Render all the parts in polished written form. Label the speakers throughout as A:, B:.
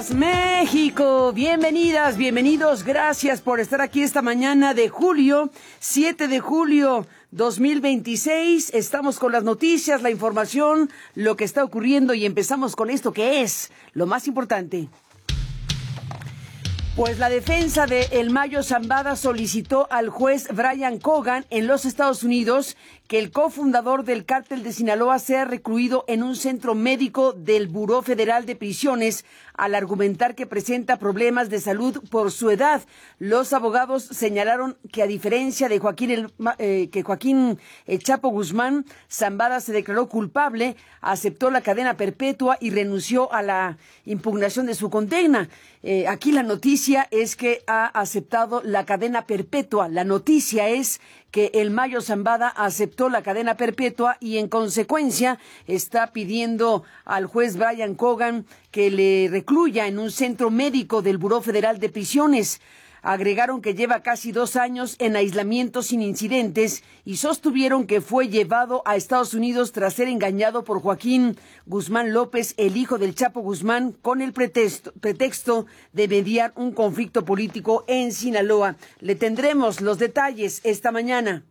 A: México, bienvenidas, bienvenidos, gracias por estar aquí esta mañana de julio, 7 de julio 2026, estamos con las noticias, la información, lo que está ocurriendo y empezamos con esto que es lo más importante. Pues la defensa de El Mayo Zambada solicitó al juez Brian Cogan en los Estados Unidos que el cofundador del cártel de Sinaloa sea recluido en un centro médico del Buró Federal de Prisiones al argumentar que presenta problemas de salud por su edad. Los abogados señalaron que a diferencia de Joaquín Chapo Guzmán, Zambada se declaró culpable, aceptó la cadena perpetua y renunció a la impugnación de su condena. Aquí la noticia es que ha aceptado la cadena perpetua. La noticia es que El Mayo Zambada aceptó la cadena perpetua y en consecuencia está pidiendo al juez Brian Cogan que le recluya en un centro médico del Buró Federal de Prisiones. Agregaron que lleva casi 2 años en aislamiento sin incidentes y sostuvieron que fue llevado a Estados Unidos tras ser engañado por Joaquín Guzmán López, el hijo del Chapo Guzmán, con el pretexto de mediar un conflicto político en Sinaloa. Le tendremos los detalles esta mañana.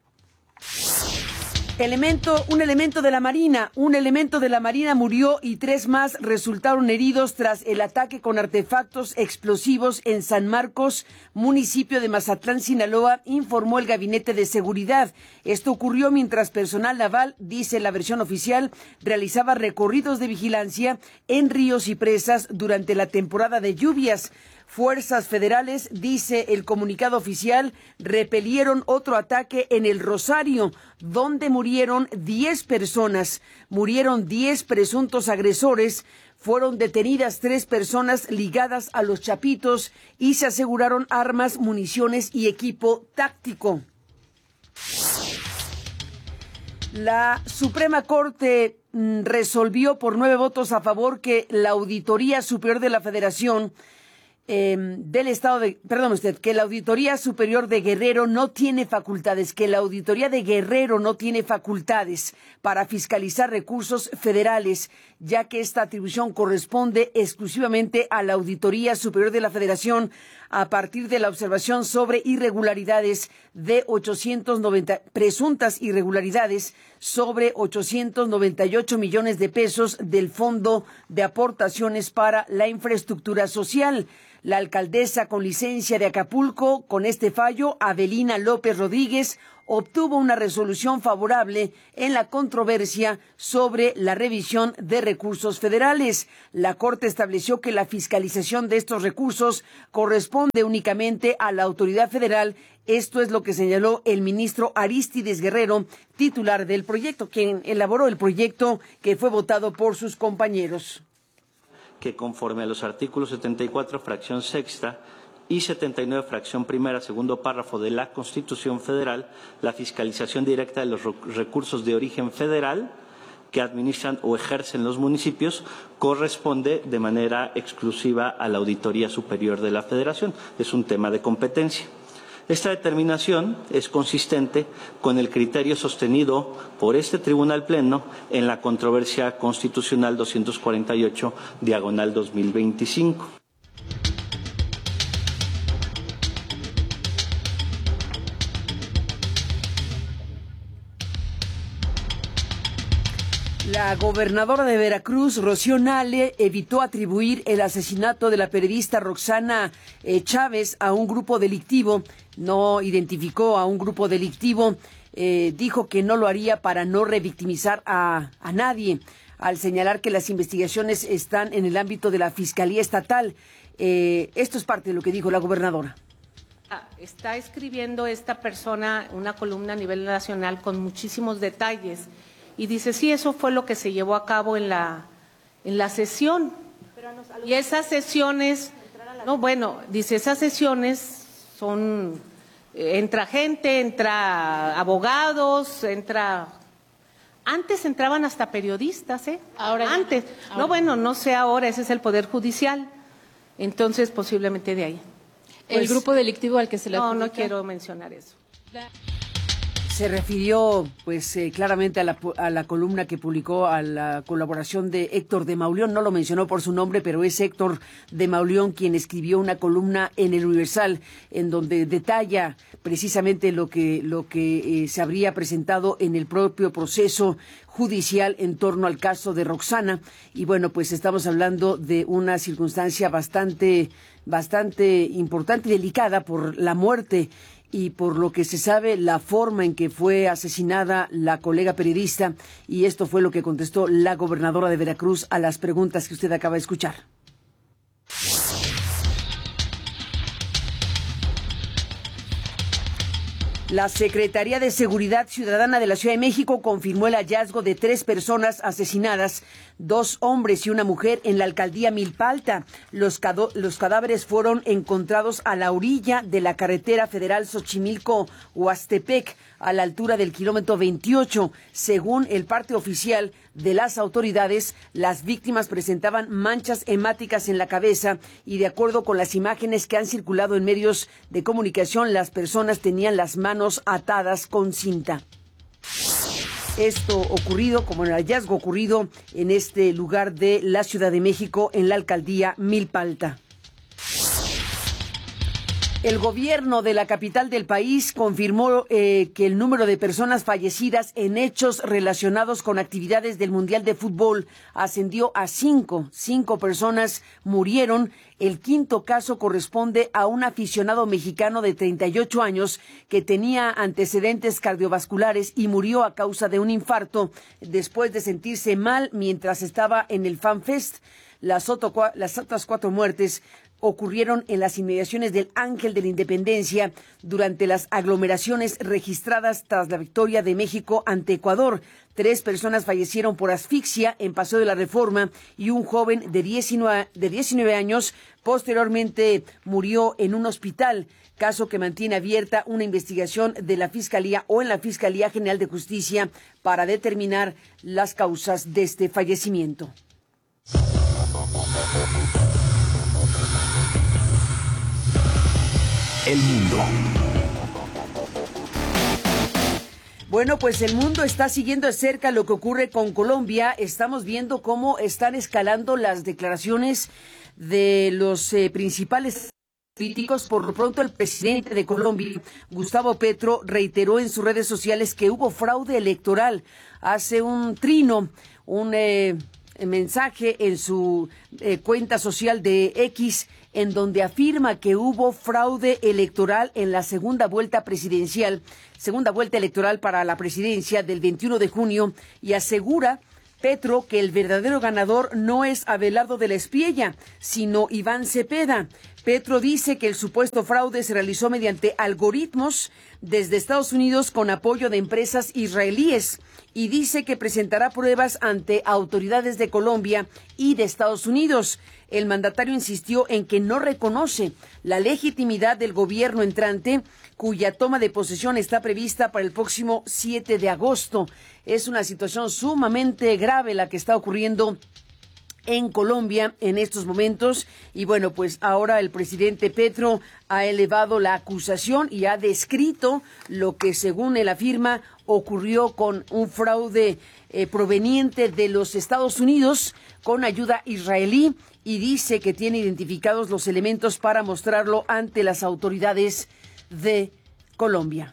A: Un elemento de la Marina murió y 3 más resultaron heridos tras el ataque con artefactos explosivos en San Marcos, municipio de Mazatlán, Sinaloa, informó el Gabinete de Seguridad. Esto ocurrió mientras personal naval, dice la versión oficial, realizaba recorridos de vigilancia en ríos y presas durante la temporada de lluvias. Fuerzas federales, dice el comunicado oficial, repelieron otro ataque en El Rosario, donde murieron 10 personas. Murieron 10 presuntos agresores. Fueron detenidas 3 personas ligadas a los Chapitos y se aseguraron armas, municiones y equipo táctico. La Suprema Corte resolvió por 9 votos a favor que la Auditoría Superior de la Federación que la Auditoría Superior de Guerrero no tiene facultades, para fiscalizar recursos federales, ya que esta atribución corresponde exclusivamente a la Auditoría Superior de la Federación a partir de la observación sobre presuntas irregularidades sobre 898 millones de pesos del Fondo de Aportaciones para la Infraestructura Social. La alcaldesa con licencia de Acapulco, con este fallo, Avelina López Rodríguez, obtuvo una resolución favorable en la controversia sobre la revisión de recursos federales. La Corte estableció que la fiscalización de estos recursos corresponde únicamente a la autoridad federal. Esto es lo que señaló el ministro Arístides Guerrero, titular del proyecto, quien elaboró el proyecto que fue votado por sus compañeros.
B: Que conforme a los artículos 74, fracción sexta, y 79, fracción primera, segundo párrafo de la Constitución Federal, la fiscalización directa de los recursos de origen federal que administran o ejercen los municipios corresponde de manera exclusiva a la Auditoría Superior de la Federación. Es un tema de competencia. Esta determinación es consistente con el criterio sostenido por este Tribunal Pleno en la controversia constitucional 248/2025.
A: La gobernadora de Veracruz, Rocío Nale, evitó atribuir el asesinato de la periodista Roxana Chávez a un grupo delictivo. No identificó a un grupo delictivo. Dijo que no lo haría para no revictimizar a nadie, al señalar que las investigaciones están en el ámbito de la Fiscalía Estatal. Esto es parte de lo que dijo la gobernadora.
C: Está escribiendo esta persona una columna a nivel nacional con muchísimos detalles. Y dice, sí, eso fue lo que se llevó a cabo en la sesión. Y esas sesiones, esas sesiones son, entra gente, entra abogados, antes entraban hasta periodistas,
D: Ahora
C: antes.
D: Ahora.
C: No sé ahora, ese es el Poder Judicial. Entonces, posiblemente de ahí.
D: El grupo delictivo al que se le adjudica.
C: No quiero mencionar eso.
A: Se refirió pues claramente a la columna que publicó, a la colaboración de Héctor de Mauleón. No lo mencionó por su nombre, pero es Héctor de Mauleón quien escribió una columna en El Universal en donde detalla precisamente lo que se habría presentado en el propio proceso judicial en torno al caso de Roxana. Y bueno, pues estamos hablando de una circunstancia bastante importante y delicada por la muerte y por lo que se sabe la forma en que fue asesinada la colega periodista, y esto fue lo que contestó la gobernadora de Veracruz a las preguntas que usted acaba de escuchar. La Secretaría de Seguridad Ciudadana de la Ciudad de México confirmó el hallazgo de 3 personas asesinadas, 2 hombres y una mujer, en la alcaldía Milpalta. Los cadáveres fueron encontrados a la orilla de la carretera federal Xochimilco-Huastepec, a la altura del kilómetro 28. Según el parte oficial de las autoridades, las víctimas presentaban manchas hemáticas en la cabeza y, de acuerdo con las imágenes que han circulado en medios de comunicación, las personas tenían las manos atadas con cinta. Esto ocurrido, como el hallazgo ocurrido en este lugar de la Ciudad de México, en la alcaldía Milpalta. El gobierno de la capital del país confirmó que el número de personas fallecidas en hechos relacionados con actividades del Mundial de Fútbol ascendió a 5. 5 personas murieron. El 5º caso corresponde a un aficionado mexicano de 38 años que tenía antecedentes cardiovasculares y murió a causa de un infarto después de sentirse mal mientras estaba en el Fan Fest. Las otras 4 muertes ocurrieron en las inmediaciones del Ángel de la Independencia durante las aglomeraciones registradas tras la victoria de México ante Ecuador. 3 personas fallecieron por asfixia en Paseo de la Reforma y un joven de 19 años posteriormente murió en un hospital, caso que mantiene abierta una investigación de la Fiscalía o en la Fiscalía General de Justicia para determinar las causas de este fallecimiento.
D: El mundo.
A: Bueno, pues el mundo está siguiendo de cerca lo que ocurre con Colombia. Estamos viendo cómo están escalando las declaraciones de los principales políticos. Por lo pronto, el presidente de Colombia, Gustavo Petro, reiteró en sus redes sociales que hubo fraude electoral. Hace un trino, un mensaje en su cuenta social de X, en donde afirma que hubo fraude electoral en la segunda vuelta electoral para la presidencia del 21 de junio, y asegura Petro que el verdadero ganador no es Abelardo de la Espriella, sino Iván Cepeda. Petro dice que el supuesto fraude se realizó mediante algoritmos desde Estados Unidos con apoyo de empresas israelíes, y dice que presentará pruebas ante autoridades de Colombia y de Estados Unidos. El mandatario insistió en que no reconoce la legitimidad del gobierno entrante, cuya toma de posesión está prevista para el próximo 7 de agosto. Es una situación sumamente grave la que está ocurriendo en Colombia en estos momentos, y bueno, pues ahora el presidente Petro ha elevado la acusación y ha descrito lo que, según él afirma, ocurrió con un fraude proveniente de los Estados Unidos con ayuda israelí, y dice que tiene identificados los elementos para mostrarlo ante las autoridades de Colombia.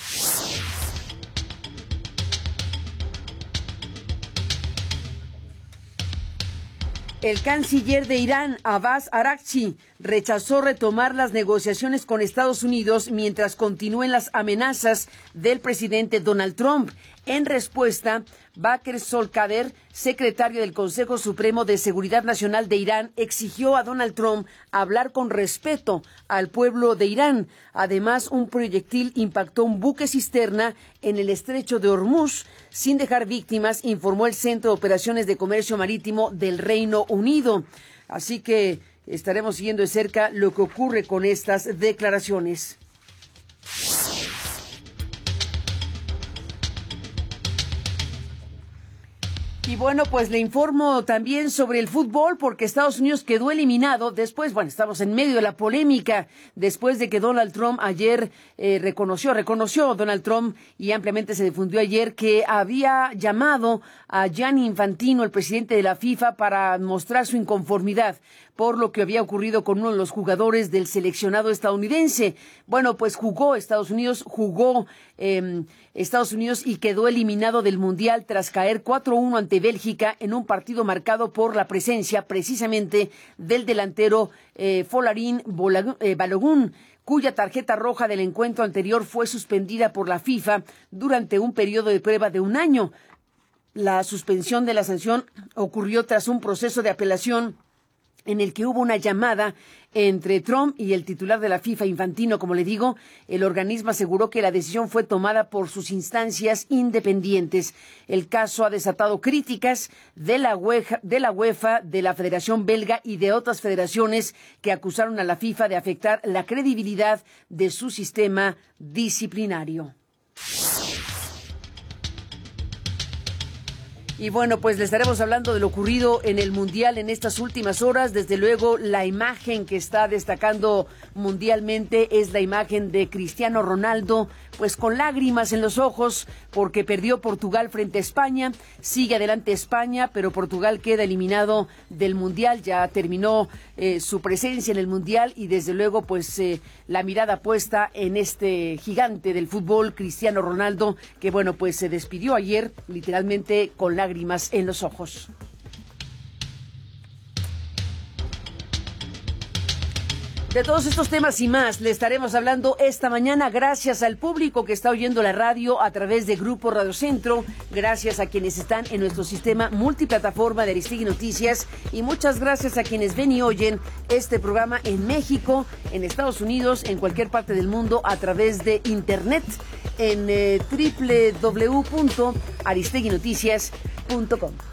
A: El canciller de Irán, Abbas Araghchi, rechazó retomar las negociaciones con Estados Unidos mientras continúen las amenazas del presidente Donald Trump. En respuesta, Baker Solkader, secretario del Consejo Supremo de Seguridad Nacional de Irán, exigió a Donald Trump hablar con respeto al pueblo de Irán. Además, un proyectil impactó un buque cisterna en el estrecho de Hormuz sin dejar víctimas, informó el Centro de Operaciones de Comercio Marítimo del Reino Unido. Así que estaremos siguiendo de cerca lo que ocurre con estas declaraciones. Y bueno, pues le informo también sobre el fútbol porque Estados Unidos quedó eliminado después, bueno, estamos en medio de la polémica después de que Donald Trump ayer reconoció Donald Trump y ampliamente se difundió ayer que había llamado a Gianni Infantino, el presidente de la FIFA, para mostrar su inconformidad por lo que había ocurrido con uno de los jugadores del seleccionado estadounidense. Bueno, pues jugó Estados Unidos y quedó eliminado del Mundial tras caer 4-1 ante Bélgica en un partido marcado por la presencia precisamente del delantero Folarin Balogun, cuya tarjeta roja del encuentro anterior fue suspendida por la FIFA durante un periodo de prueba de 1 año. La suspensión de la sanción ocurrió tras un proceso de apelación en el que hubo una llamada entre Trump y el titular de la FIFA, Infantino. Como le digo, el organismo aseguró que la decisión fue tomada por sus instancias independientes. El caso ha desatado críticas de la UEFA, de la Federación Belga y de otras federaciones que acusaron a la FIFA de afectar la credibilidad de su sistema disciplinario. Y bueno, pues le estaremos hablando de lo ocurrido en el Mundial en estas últimas horas. Desde luego, la imagen que está destacando mundialmente es la imagen de Cristiano Ronaldo, pues con lágrimas en los ojos porque perdió Portugal frente a España. Sigue adelante España, pero Portugal queda eliminado del Mundial. Ya terminó su presencia en el Mundial y desde luego pues la mirada puesta en este gigante del fútbol, Cristiano Ronaldo, que bueno, pues se despidió ayer literalmente con lágrimas en los ojos. De todos estos temas y más le estaremos hablando esta mañana, gracias al público que está oyendo la radio a través de Grupo Radio Centro, gracias a quienes están en nuestro sistema multiplataforma de Aristegui Noticias y muchas gracias a quienes ven y oyen este programa en México, en Estados Unidos, en cualquier parte del mundo a través de internet en www.aristeguinoticias.com.